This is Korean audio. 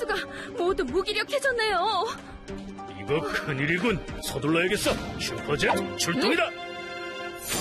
모두가 모두 무기력해졌네요. 이거 큰일이군. 서둘러야겠어. 슈퍼젯 출동이다.